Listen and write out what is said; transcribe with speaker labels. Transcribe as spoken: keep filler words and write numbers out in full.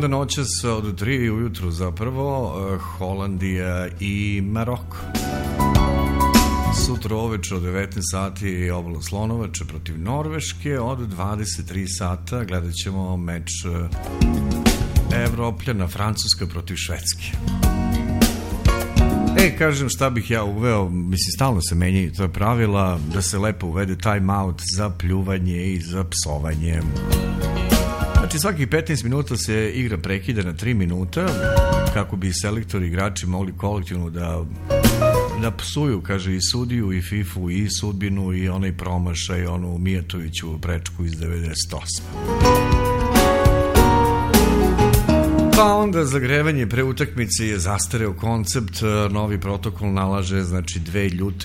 Speaker 1: onda noćas od tri ujutru zapravo Holandija i Maroko. Sutra uveče od devetnaest sati Obala Slonovače protiv Norveške, od dvadeset tri sata gledat ćemo meč Evropljana Francuska protiv Švedske. E, kažem šta bih ja uveo, mislim stalno se menjaju to pravila, da se lepo uvede time out za pljuvanje i za psovanje. Znači svakih petnaest minuta se igra prekida na tri minuta kako bi selektori i igrači mogli kolektivno da da psuju, kaže, i sudiju i Fifu i sudbinu i onaj promašaj, onu Mijatoviću prečku iz devedeset osme. Pa onda zagrevanje pre utakmice je zastareo koncept, novi protokol nalaže znači dve ljute